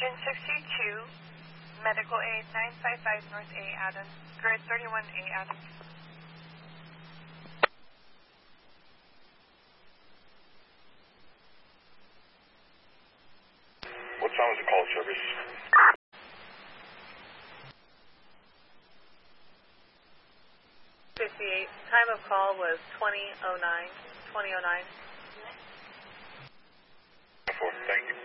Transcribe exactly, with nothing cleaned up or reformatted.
Pin sixty-two, medical aid nine five five North A Adams, grid thirty-one A Adams. What time was the call service? fifty-eight. Time of call was twenty oh nine. twenty oh nine. Thank you.